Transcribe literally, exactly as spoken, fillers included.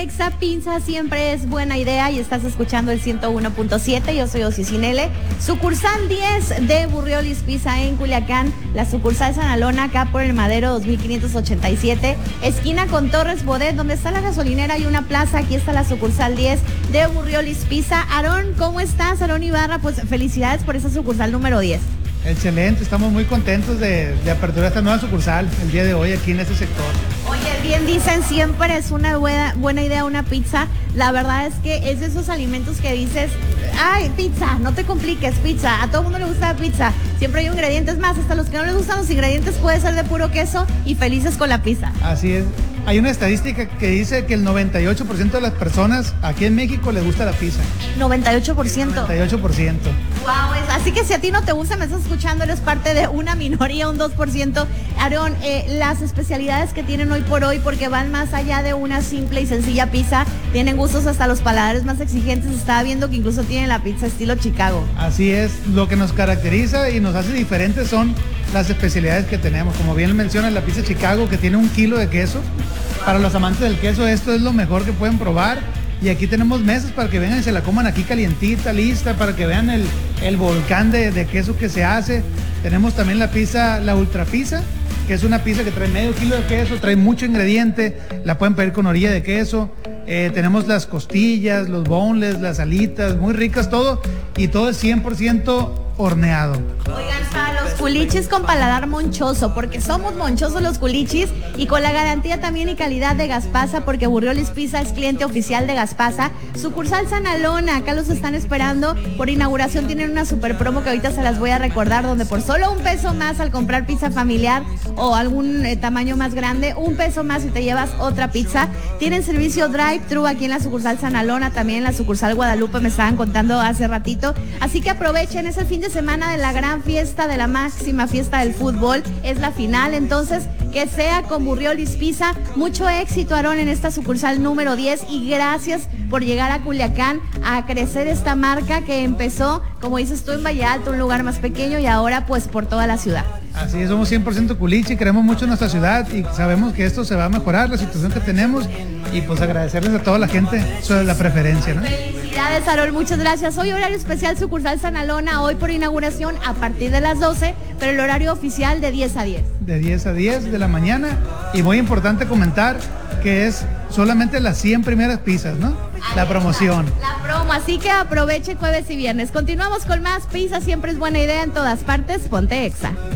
Exa, pizza siempre es buena idea y estás escuchando el ciento uno punto siete. Yo soy Ocicinele. Sucursal diez de Burriolis Pizza en Culiacán, la sucursal San Alona acá por el Madero dos mil quinientos ochenta y siete, esquina con Torres Bodet, donde está la gasolinera y una plaza. Aquí está la sucursal diez de Burriolis Pizza. Aarón, ¿cómo estás? Aarón Ibarra, pues felicidades por esa sucursal número diez. Excelente, estamos muy contentos de, de aperturar esta nueva sucursal el día de hoy aquí en este sector. Oye, bien dicen, siempre es una buena, buena idea una pizza. La verdad es que es de esos alimentos que dices, ay, pizza, no te compliques, pizza. A todo el mundo le gusta la pizza. Siempre hay ingredientes más, hasta los que no les gustan los ingredientes puede ser de puro queso y felices con la pizza. Así es. Hay una estadística que dice que el noventa y ocho por ciento de las personas aquí en México les gusta la pizza. noventa y ocho por ciento. noventa y ocho por ciento. Wow, es, así que si a ti no te gusta, me estás escuchando, eres parte de una minoría, un dos por ciento. Aarón, eh, las especialidades que tienen hoy por hoy, porque van más allá de una simple y sencilla pizza, tienen gustos hasta los paladares más exigentes. Estaba viendo que incluso tienen la pizza estilo Chicago. Así es, lo que nos caracteriza y nos hace diferentes son las especialidades que tenemos. Como bien menciona, la pizza Chicago, que tiene un kilo de queso. Para los amantes del queso, esto es lo mejor que pueden probar. Y aquí tenemos mesas para que vengan y se la coman aquí calientita, lista, para que vean el, el volcán de, de queso que se hace. Tenemos también la pizza, la ultra pizza, que es una pizza que trae medio kilo de queso, trae mucho ingrediente, la pueden pedir con orilla de queso. Eh, tenemos las costillas, los boneless, las alitas, muy ricas todo, y todo es cien por ciento horneado. Oigan, para los culichis con paladar monchoso, porque somos monchosos los culichis, y con la garantía también y calidad de Gaspasa, porque Burriolis Pizza es cliente oficial de Gaspasa. Sucursal San Alona, acá los están esperando. Por inauguración tienen una super promo que ahorita se las voy a recordar, donde por solo un peso más al comprar pizza familiar o algún eh, tamaño más grande, un peso más y te llevas otra pizza. Tienen servicio drive-thru aquí en la sucursal San Alona, también en la sucursal Guadalupe, me estaban contando hace ratito. Así que aprovechen, es el fin de semana de la gran fiesta, de la máxima fiesta del fútbol, es la final, entonces que sea con Burriolis Pizza. Mucho éxito, Aarón, en esta sucursal número diez, y gracias por llegar a Culiacán a crecer esta marca que empezó, como dices tú, en Valle Alto, un lugar más pequeño, y ahora pues por toda la ciudad. Así es, somos cien por ciento culichi, queremos mucho nuestra ciudad y sabemos que esto se va a mejorar, la situación que tenemos, y pues agradecerles a toda la gente sobre la preferencia, ¿no? Felicidades, Aarón, muchas gracias. Hoy horario especial sucursal San Alona, hoy por inauguración a partir de las doce, pero el horario oficial de diez a diez. De diez a diez de la mañana, y muy importante comentar que es solamente las cien primeras pizzas, ¿no? Ahí la promoción. Está, la promo, así que aproveche jueves y viernes. Continuamos con más pizza, siempre es buena idea en todas partes. Ponte Exa.